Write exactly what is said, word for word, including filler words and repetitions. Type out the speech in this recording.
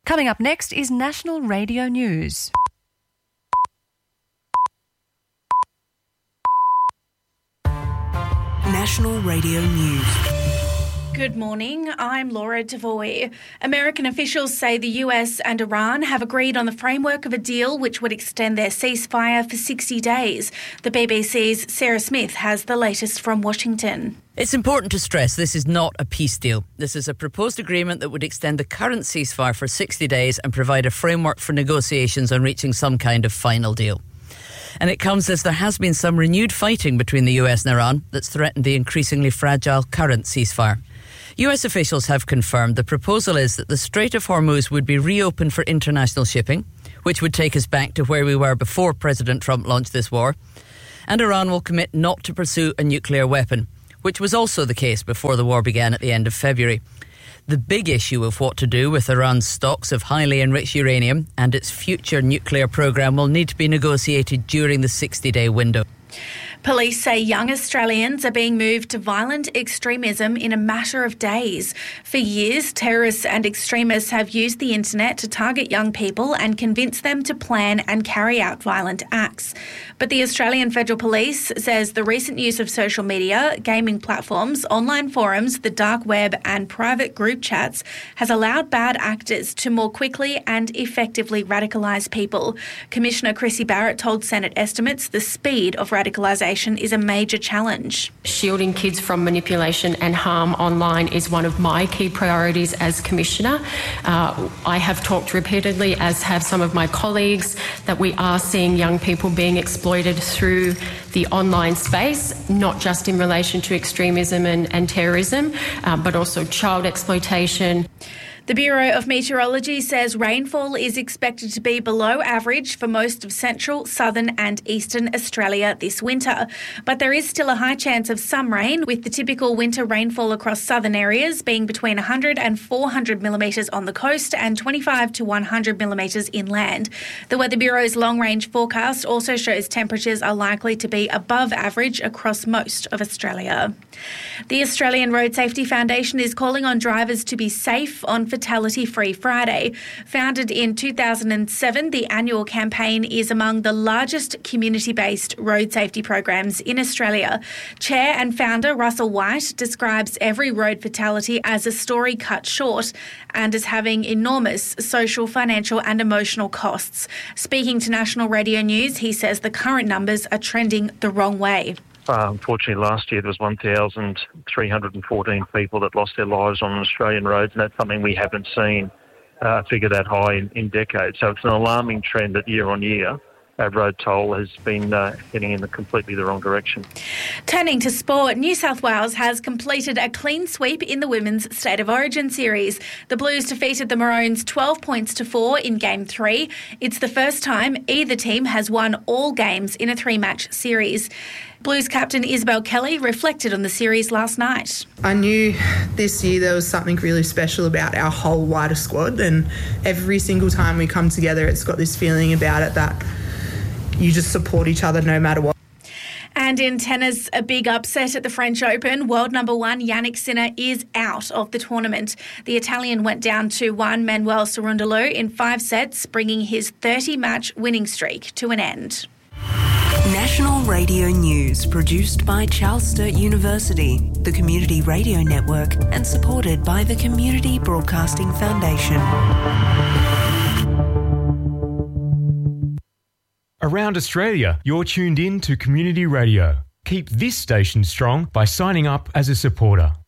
Coming up next is National Radio News. National Radio News. Good morning, I'm Laura Devoy. American officials say the U S and Iran have agreed on the framework of a deal which would extend their ceasefire for sixty days. The B B C's Sarah Smith has the latest from Washington. It's important to stress this is not a peace deal. This is a proposed agreement that would extend the current ceasefire for sixty days and provide a framework for negotiations on reaching some kind of final deal. And it comes as there has been some renewed fighting between the U S and Iran that's threatened the increasingly fragile current ceasefire. U S officials have confirmed the proposal is that the Strait of Hormuz would be reopened for international shipping, which would take us back to where we were before President Trump launched this war. And Iran will commit not to pursue a nuclear weapon, which was also the case before the war began at the end of February. The big issue of what to do with Iran's stocks of highly enriched uranium and its future nuclear program will need to be negotiated during the sixty-day window. Police say young Australians are being moved to violent extremism in a matter of days. For years, terrorists and extremists have used the internet to target young people and convince them to plan and carry out violent acts. But the Australian Federal Police says the recent use of social media, gaming platforms, online forums, the dark web and private group chats has allowed bad actors to more quickly and effectively radicalise people. Commissioner Chrissy Barrett told Senate estimates the speed of radicalisation is a major challenge. Shielding kids from manipulation and harm online is one of my key priorities as Commissioner. Uh, I have talked repeatedly, as have some of my colleagues, that we are seeing young people being exploited through the online space, not just in relation to extremism and, and terrorism, uh, but also child exploitation. The Bureau of Meteorology says rainfall is expected to be below average for most of central, southern and eastern Australia this winter. But there is still a high chance of some rain, with the typical winter rainfall across southern areas being between one hundred and four hundred millimetres on the coast and twenty-five to one hundred millimetres inland. The Weather Bureau's long-range forecast also shows temperatures are likely to be above average across most of Australia. The Australian Road Safety Foundation is calling on drivers to be safe on Fatality-Free Friday. Founded in two thousand seven, the annual campaign is among the largest community-based road safety programs in Australia. Chair and founder Russell White describes every road fatality as a story cut short and as having enormous social, financial and emotional costs. Speaking to National Radio News, he says the current numbers are trending the wrong way. Uh, unfortunately, last year there was one thousand three hundred fourteen people that lost their lives on Australian roads, and that's something we haven't seen uh, figure that high in, in decades. So it's an alarming trend that year on year our road toll has been uh, heading in the completely the wrong direction. Turning to sport, New South Wales has completed a clean sweep in the Women's State of Origin series. The Blues defeated the Maroons twelve points to four in Game three. It's the first time either team has won all games in a three-match series. Blues captain Isabel Kelly reflected on the series last night. I knew this year there was something really special about our whole wider squad, and every single time we come together it's got this feeling about it that you just support each other no matter what. And in tennis, a big upset at the French Open. World number one Jannik Sinner is out of the tournament. The Italian went down to one Manuel Cerundolo in five sets, bringing his thirty-match winning streak to an end. National Radio News, produced by Charles Sturt University, the Community Radio Network, and supported by the Community Broadcasting Foundation. Around Australia, you're tuned in to Community Radio. Keep this station strong by signing up as a supporter.